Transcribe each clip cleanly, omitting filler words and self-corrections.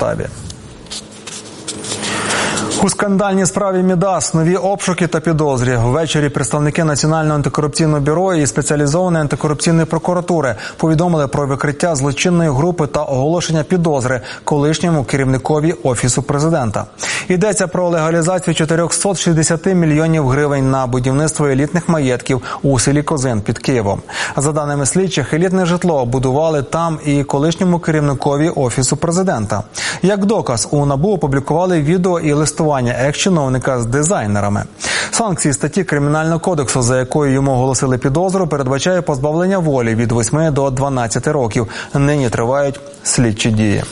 масштабі. У скандальній справі Мідас нові обшуки та підозрі. Ввечері представники Національного антикорупційного бюро і спеціалізованої антикорупційної прокуратури повідомили про викриття злочинної групи та оголошення підозри колишньому керівникові Офісу президента. Йдеться про легалізацію 460 мільйонів гривень на будівництво елітних маєтків у селі Козин під Києвом. За даними слідчих, елітне житло будували там і колишньому керівникові Офісу президента. Як доказ, у НАБУ опублікували відео і листування екс-чиновника з дизайнерами. Санкції статті Кримінального кодексу, за якою йому оголосили підозру, передбачає позбавлення волі від 8 до 12 років. Нині тривають слідчі дії.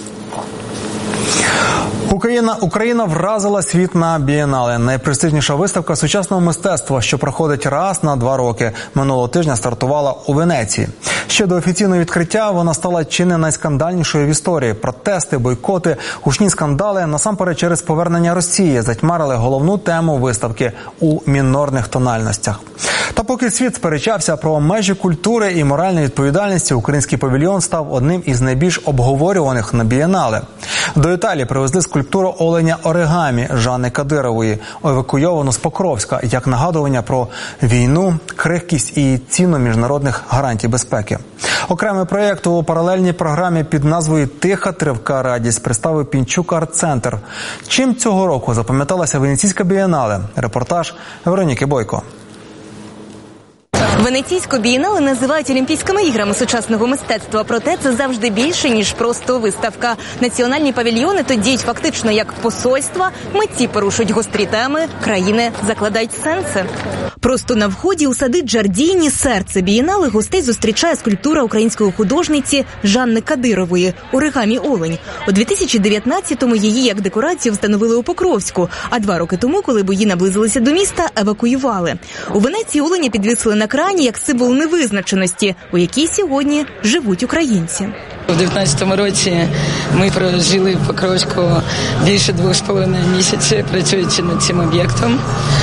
Україна вразила світ на бієнале. Найпрестижніша виставка сучасного мистецтва, що проходить раз на 2 роки. Минулого тижня стартувала у Венеції. Ще до офіційного відкриття вона стала чи не найскандальнішою в історії. Протести, бойкоти, гучні скандали, насамперед через повернення Росії, затьмарили головну тему виставки у мінорних тональностях. Та поки світ сперечався про межі культури і моральної відповідальності, український павільйон став одним із найбільш обговорюваних на бієнале. До Італії привезли скульптуру оленя оригамі Жанни Кадирової, евакуйовану з Покровська, як нагадування про війну, крихкість і ціну міжнародних гарантій безпеки. Окремий проєкт у паралельній програмі під назвою «Тиха тривка радість» представив Пінчук арт-центр. Чим цього року запам'яталася Венеційська бієнале? Репортаж Вероніки Бойко. Венеційську бієнале називають Олімпійськими іграми сучасного мистецтва, проте це завжди більше, ніж просто виставка. Національні павільйони тут діють фактично як посольства, митці порушують гострі теми, країни закладають сенси. Просто на вході у сади Джардіні, серце бієнале, гостей зустрічає скульптура української художниці Жанни Кадирової «Оригамі олень». У 2019-му її як декорацію встановили у Покровську, а 2 роки тому, коли бої наблизилися до міста, евакуювали. У Венеції оленя підвісили на крані як символ невизначеності, у якій сьогодні живуть українці. У 2019 році ми прожили в Покровську більше 2,5 місяці, працюючи над цим об'єктом.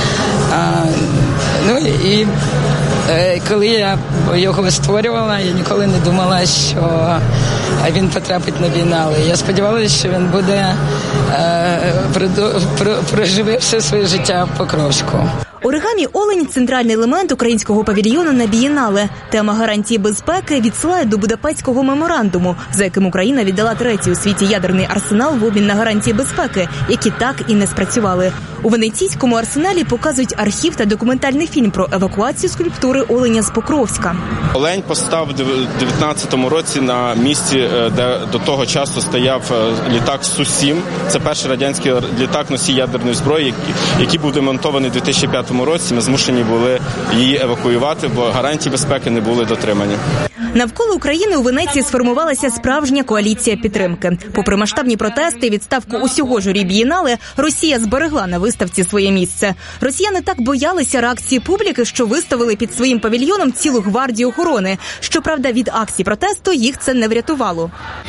І коли я його створювала, я ніколи не думала, що він потрапить на бієнале. Я сподівалася, що він буде проживе все своє життя в Покровську. Оригамі олень – центральний елемент українського павільйону на бієнале. Тема гарантії безпеки відсилає до Будапештського меморандуму, за яким Україна віддала 3-й у світі ядерний арсенал в обмін на гарантії безпеки, які так і не спрацювали. У Венеційському арсеналі показують архів та документальний фільм про евакуацію скульптури оленя з Покровська. Олень постав у 19-му році на місці, де до того часу стояв літак Су-7. Це перший радянський літак-носій ядерної зброї, який був демонтований у 2005 році. Ми змушені були її евакуювати, бо гарантії безпеки не були дотримані. Навколо України у Венеції сформувалася справжня коаліція підтримки. Попри масштабні протести і відставку усього журі бієнале, Росія зберегла на виставці своє місце. Росіяни так боялися реакції публіки, що виставили під своїм павільйоном цілу гвардію охорони. Щоправда, від акцій протесту їх це не врятувало.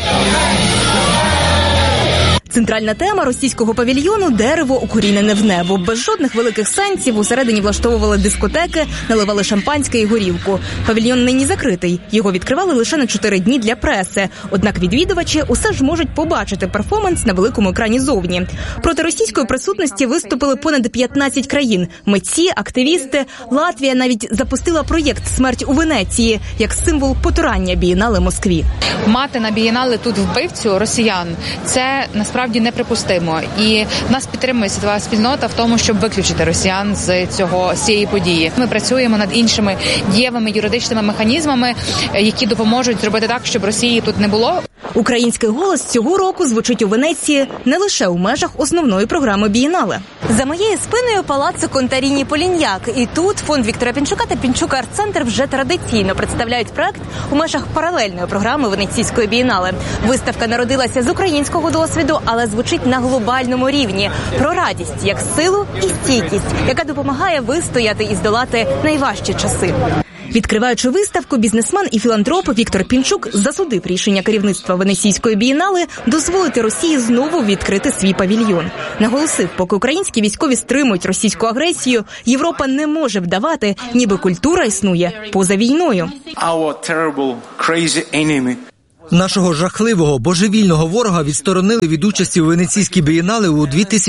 Центральна тема російського павільйону – дерево, укорінене в небо. Без жодних великих сенсів усередині влаштовували дискотеки, наливали шампанське і горілку. Павільйон нині закритий. Його відкривали лише на 4 дні для преси. Однак відвідувачі усе ж можуть побачити перформанс на великому екрані зовні. Проти російської присутності виступили понад 15 країн. Митці, активісти. Латвія навіть запустила проєкт «Смерть у Венеції» як символ потурання бієнале Москві. Мати на бієнале тут вбивцю росіян – це насправді неприпустимо. І нас підтримує світова спільнота в тому, щоб виключити росіян з цієї події. Ми працюємо над іншими дієвими юридичними механізмами, які допоможуть зробити так, щоб Росії тут не було. Український голос цього року звучить у Венеції не лише у межах основної програми бієнале. За моєю спиною палаццо Контаріні Поліньяк. І тут фонд Віктора Пінчука та Пінчук арт-центр вже традиційно представляють проект у межах паралельної програми Венеційської бієнале. Виставка народилася з українського досвіду, але звучить на глобальному рівні. Про радість як силу і стійкість, яка допомагає вистояти і здолати найважчі часи. Відкриваючи виставку, бізнесмен і філантроп Віктор Пінчук засудив рішення керівництва Венеційської бієнале дозволити Росії знову відкрити свій павільйон. Наголосив, поки українські військові стримують російську агресію, Європа не може вдавати, ніби культура існує поза війною. Нашого жахливого, божевільного ворога відсторонили від участі у Венеційській бієнале у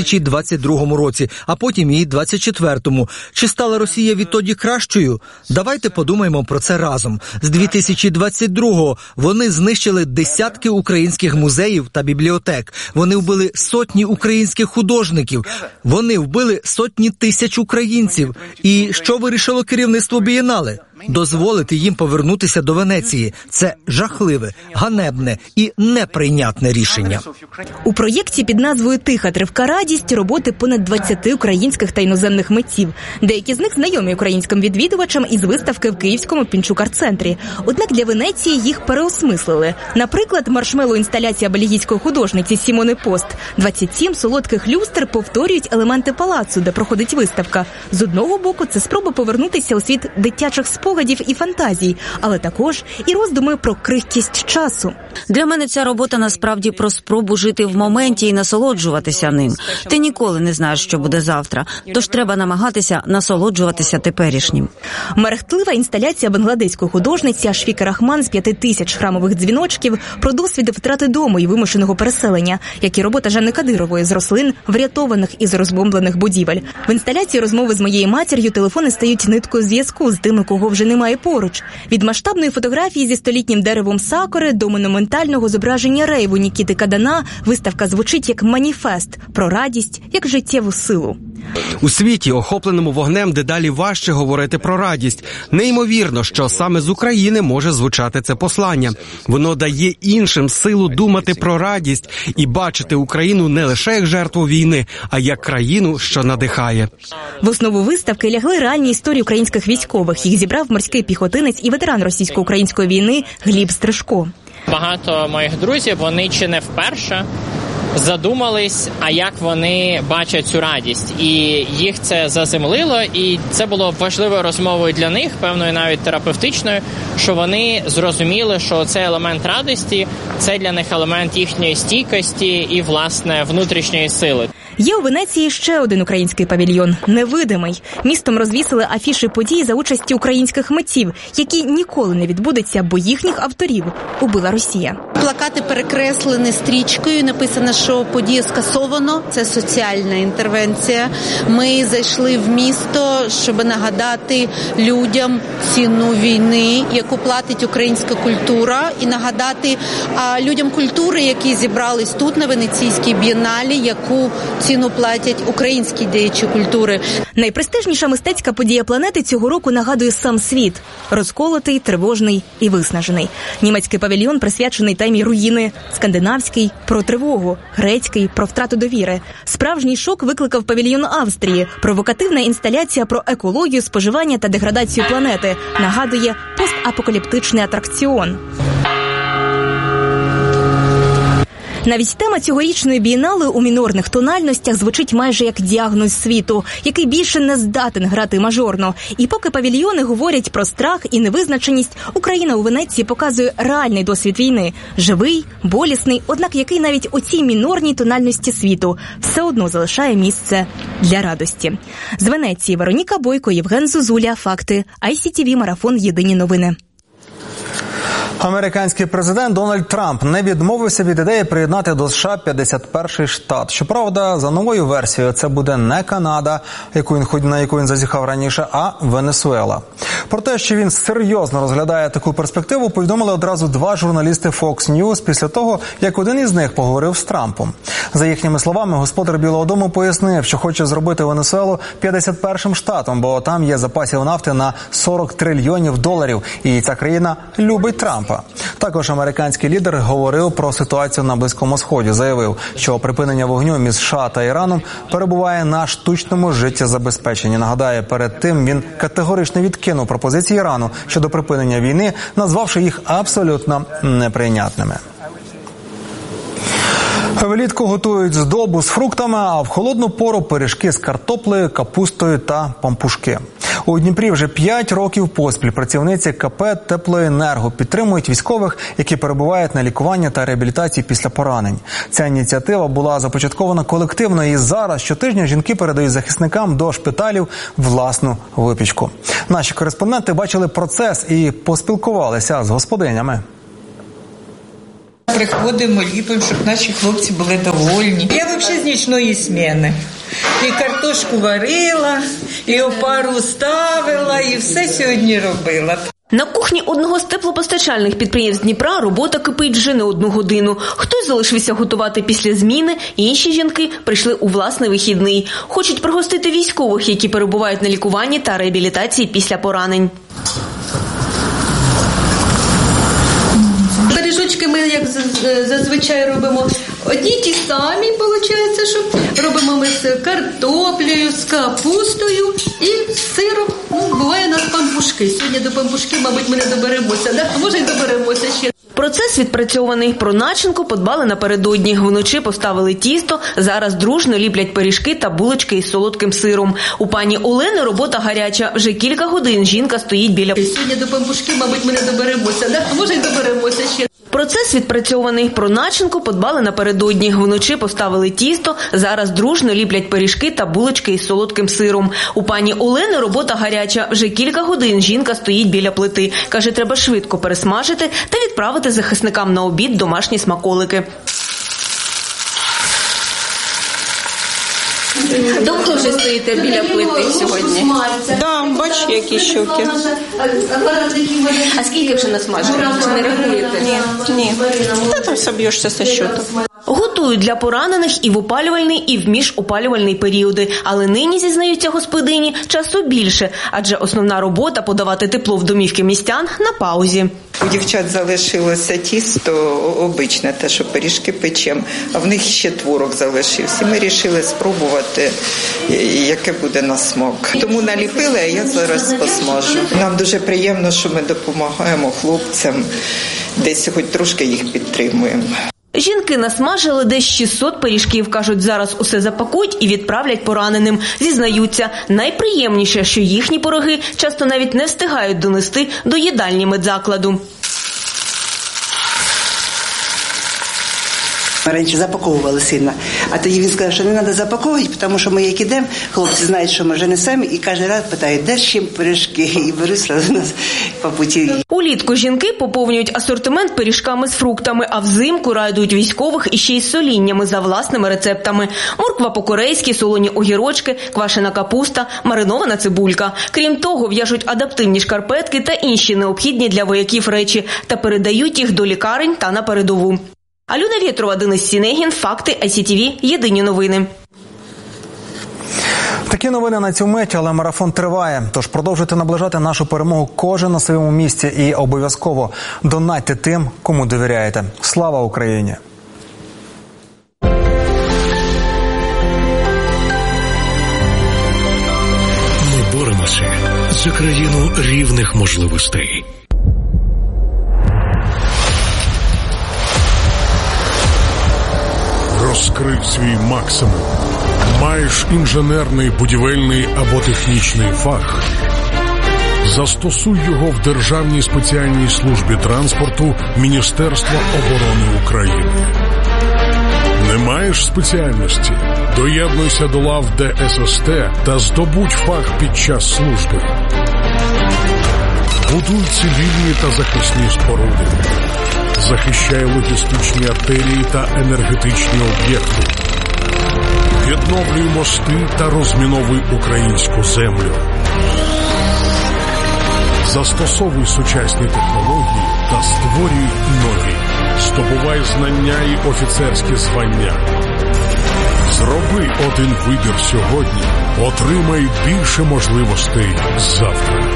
2022 році, а потім і 2024. Чи стала Росія відтоді кращою? Давайте подумаємо про це разом. З 2022-го вони знищили десятки українських музеїв та бібліотек. Вони вбили сотні українських художників. Вони вбили сотні тисяч українців. І що вирішило керівництво бієнале? Дозволити їм повернутися до Венеції. Це жахливе, ганебне і неприйнятне рішення. У проєкті під назвою «Тиха тривка радість» роботи понад 20 українських та іноземних митців. Деякі з них знайомі українським відвідувачам із виставки в київському Пінчук-арт-центрі. Однак для Венеції їх переосмислили. Наприклад, маршмеллоу-інсталяція бельгійської художниці Сімони Пост. 27 солодких люстр повторюють елементи палацу, де проходить виставка. З одного боку, це спроба повернутися у світ дитячих спогадів і фантазій, але також і роздуми про крихкість часу. Для мене ця робота насправді про спробу жити в моменті і насолоджуватися ним. Ти ніколи не знаєш, що буде завтра, тож треба намагатися насолоджуватися теперішнім. Мерехтлива інсталяція бангладеської художниці Ашфіки Рахман з 5000 храмових дзвіночків про досвід втрати дому і вимушеного переселення, як і робота Жанни Кадирової з рослин, врятованих із розбомблених будівель. В інсталяції «Розмови з моєю матір'ю» телефони стають ниткою зв'язку з тими, кого вже немає поруч. Від масштабної фотографії зі столітнім деревом сакури до монументального зображення рейву Нікіти Кадана виставка звучить як маніфест про радість, як життєву силу. У світі, охопленому вогнем, дедалі важче говорити про радість. Неймовірно, що саме з України може звучати це послання. Воно дає іншим силу думати про радість і бачити Україну не лише як жертву війни, а як країну, що надихає. В основу виставки лягли реальні історії українських військових. Їх зібрав морський піхотинець і ветеран російсько-української війни Гліб Стрижко. Багато моїх друзів, вони чи не вперше задумались, а як вони бачать цю радість. І їх це заземлило, і це було важливою розмовою для них, певною навіть терапевтичною, що вони зрозуміли, що цей елемент радості – це для них елемент їхньої стійкості і, власне, внутрішньої сили. Є у Венеції ще один український павільйон – «Невидимий». Містом розвісили афіші подій за участі українських митців, які ніколи не відбудуться, бо їхніх авторів убила Росія. Плакати перекреслені стрічкою, написано, що подію скасовано. Це соціальна інтервенція. Ми зайшли в місто, щоб нагадати людям ціну війни, яку платить українська культура, і нагадати людям культури, які зібрались тут на Венеційській бієналі, яку ціну платять українські діячі культури. Найпрестижніша мистецька подія планети цього року нагадує сам світ. Розколотий, тривожний і виснажений. Німецький павільйон присвячений темі руїни, скандинавський – про тривогу, грецький – про втрату довіри. Справжній шок викликав павільйон Австрії. Провокативна інсталяція про екологію, споживання та деградацію планети. Нагадує постапокаліптичний атракціон. Навіть тема цьогорічної бієнале у мінорних тональностях звучить майже як діагноз світу, який більше не здатен грати мажорно. І поки павільйони говорять про страх і невизначеність, Україна у Венеції показує реальний досвід війни. Живий, болісний, однак який навіть у цій мінорній тональності світу все одно залишає місце для радості. З Венеції Вероніка Бойко, Євген Зозуля. Факти. ICTV Марафон. Єдині новини. Американський президент Дональд Трамп не відмовився від ідеї приєднати до США 51-й штат. Щоправда, за новою версією, це буде не Канада, на яку він зазіхав раніше, а Венесуела. Про те, що він серйозно розглядає таку перспективу, повідомили одразу два журналісти Fox News після того, як один із них поговорив з Трампом. За їхніми словами, господар Білого дому пояснив, що хоче зробити Венесуелу 51-м штатом, бо там є запасів нафти на $40 трильйонів, і ця країна любить Трампа. Також американський лідер говорив про ситуацію на Близькому Сході. Заявив, що припинення вогню між США та Іраном перебуває на штучному життєзабезпеченні. Нагадаю, перед тим він категорично відкинув пропозиції Ірану щодо припинення війни, назвавши їх абсолютно неприйнятними. Влітку готують здобу з фруктами, а в холодну пору пиріжки з картоплею, капустою та пампушки. У Дніпрі вже 5 років поспіль працівниці КП «Теплоенерго» підтримують військових, які перебувають на лікуванні та реабілітації після поранень. Ця ініціатива була започаткована колективно, і зараз щотижня жінки передають захисникам до шпиталів власну випічку. Наші кореспонденти бачили процес і поспілкувалися з господинями. Приходимо, ліпимо, щоб наші хлопці були довольні. Я взагалі з нічної зміни. І картошку варила, і опару ставила, і все сьогодні робила. На кухні одного з теплопостачальних підприємств Дніпра робота кипить вже не 1 годину. Хтось залишився готувати після зміни, інші жінки прийшли у власний вихідний. Хочуть пригостити військових, які перебувають на лікуванні та реабілітації після поранень. Пиріжочки ми, як зазвичай, робимо одні ті самі, виходить, що робимо ми з картоплею, з капустою і з сиром. Буває у нас пампушки. Сьогодні до пампушки, мабуть, ми не доберемося, да? А може й доберемося ще. Процес відпрацьований. Про начинку подбали напередодні. Вночі поставили тісто, зараз дружно ліплять пиріжки та булочки із солодким сиром. У пані Олени робота гаряча. Вже кілька годин жінка стоїть біля... Сьогодні до пампушки, мабуть, ми не доберемося, да? А може й доберемося ще. Процес відпрацьований. Про начинку подбали напередодні. Вночі поставили тісто, зараз дружно ліплять пиріжки та булочки із солодким сиром. У пані Олени робота гаряча. Вже кілька годин жінка стоїть біля плити. Каже, треба швидко пересмажити та відправити захисникам на обід домашні смаколики. Довго вже стоїте біля плити сьогодні? Так, бачу, які щоки. А скільки вже насмажили? Чи не рахуєте? Ні. Та там соб'єшся зі щоту. Готують для поранених і в опалювальний, і в міжопалювальний періоди. Але нині, зізнаються господині, часу більше, адже основна робота – подавати тепло в домівки містян – на паузі. У дівчат залишилося тісто обичне, те, що пиріжки печемо, а в них ще творог залишився. Ми вирішили спробувати, яке буде на смак. Тому наліпили, а я зараз посмажу. Нам дуже приємно, що ми допомагаємо хлопцям, десь хоч трошки їх підтримуємо. Жінки насмажили десь 600 пиріжків. Кажуть, зараз усе запакують і відправлять пораненим. Зізнаються, найприємніше, що їхні пироги часто навіть не встигають донести до їдальні медзакладу. Раніше запаковували сильно, а тоді він сказав, що не треба запаковувати, тому що ми як ідемо, хлопці знають, що ми вже несемо, і кожен раз питають, де з чим пиріжки, і беруть одразу нас по путі. Улітку жінки поповнюють асортимент пиріжками з фруктами, а взимку радують військових іще й з соліннями за власними рецептами. Морква по-корейськи, солоні огірочки, квашена капуста, маринована цибулька. Крім того, в'яжуть адаптивні шкарпетки та інші необхідні для вояків речі та передають їх до лікарень та на передову. Альона Вєтрова, Денис Сінегін, Факти, ICTV, Єдині новини. Такі новини на цю мить, але марафон триває. Тож продовжуйте наближати нашу перемогу кожен на своєму місці і обов'язково донатьте тим, кому довіряєте. Слава Україні! Ми боремося за країну рівних можливостей. Розкрий свій максимум. Маєш інженерний, будівельний або технічний фах? Застосуй його в Державній спеціальній службі транспорту Міністерства оборони України. Не маєш спеціальності? Доєднуйся до лав ДССТ та здобудь фах під час служби. Будуй цивільні та захисні споруди. Захищає логістичні артерії та енергетичні об'єкти. Відновлюй мости та розміновуй українську землю. Застосовуй сучасні технології та створюй нові. Здобувай знання і офіцерські звання. Зроби один вибір сьогодні. Отримай більше можливостей завтра.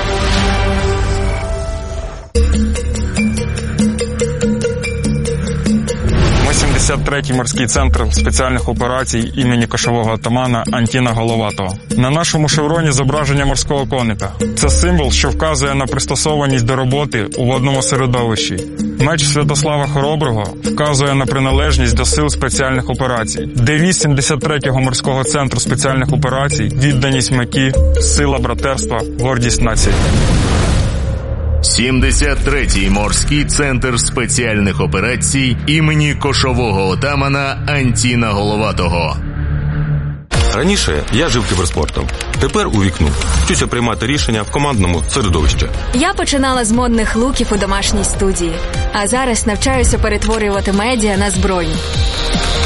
73-й морський центр спеціальних операцій імені кошового отамана Антіна Головатого. На нашому шевроні зображення морського коника. Це символ, що вказує на пристосованість до роботи у водному середовищі. Меч Святослава Хороброго вказує на приналежність до сил спеціальних операцій. Девіз 73-го морського центру спеціальних операцій – відданість меті, сила братерства, гордість нації. 73-й морський центр спеціальних операцій імені кошового отамана Антіна Головатого. Раніше я жив кіберспортом. Тепер увікну. Вчуся приймати рішення в командному середовищі. Я починала з модних луків у домашній студії, а зараз навчаюся перетворювати медіа на зброю.